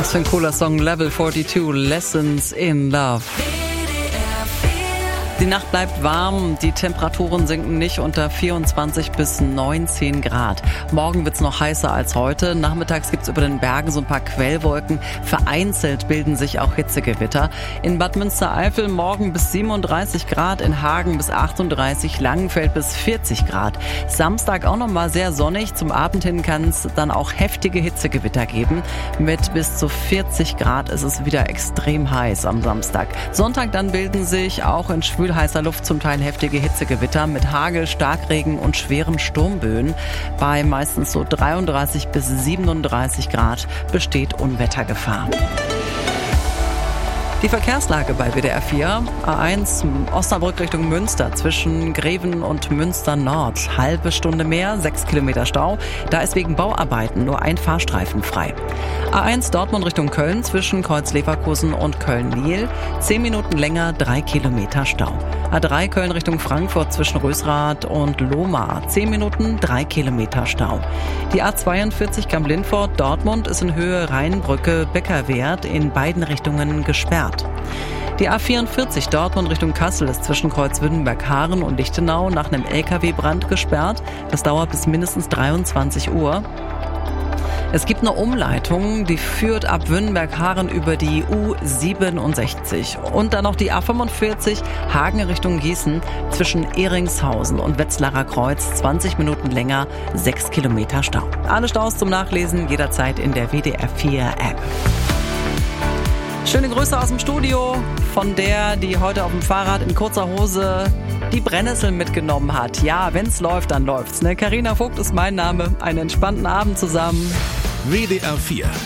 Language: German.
Was für ein cooler Song, Level 42, Lessons in Love. Die Nacht bleibt warm, die Temperaturen sinken nicht unter 24 bis 19 Grad. Morgen wird's noch heißer als heute. Nachmittags gibt's über den Bergen so ein paar Quellwolken. Vereinzelt bilden sich auch Hitzegewitter. In Bad Münstereifel morgen bis 37 Grad, in Hagen bis 38, Langenfeld bis 40 Grad. Samstag auch nochmal sehr sonnig. Zum Abend hin kann's dann auch heftige Hitzegewitter geben. Mit bis zu 40 Grad ist es wieder extrem heiß am Samstag. Sonntag dann bilden sich auch in heißer Luft zum Teil heftige Hitzegewitter mit Hagel, Starkregen und schweren Sturmböen. Bei meistens so 33 bis 37 Grad besteht Unwettergefahr. Die Verkehrslage bei WDR 4, A1 Osnabrück Richtung Münster zwischen Greven und Münster Nord. Halbe Stunde mehr, 6 Kilometer Stau. Da ist wegen Bauarbeiten nur ein Fahrstreifen frei. A1 Dortmund Richtung Köln zwischen Kreuz-Leverkusen und Köln-Niel. 10 Minuten länger, 3 Kilometer Stau. A3 Köln Richtung Frankfurt zwischen Rösrath und Lohmar. 10 Minuten, 3 Kilometer Stau. Die A42 Kamp-Lindfort Dortmund ist in Höhe Rheinbrücke-Beckerwert in beiden Richtungen gesperrt. Die A44 Dortmund Richtung Kassel ist zwischen Kreuz-Wünnenberg-Haaren und Lichtenau nach einem LKW-Brand gesperrt. Das dauert bis mindestens 23 Uhr. Es gibt eine Umleitung, die führt ab Wünnenberg-Haaren über die U67. Und dann noch die A45 Hagen Richtung Gießen zwischen Ehringshausen und Wetzlarer Kreuz. 20 Minuten länger, 6 Kilometer Stau. Alle Staus zum Nachlesen jederzeit in der WDR 4 App. Schöne Grüße aus dem Studio von der, die heute auf dem Fahrrad in kurzer Hose die Brennnesseln mitgenommen hat. Ja, wenn's läuft, dann läuft's. Carina Vogt ist mein Name. Einen entspannten Abend zusammen. WDR 4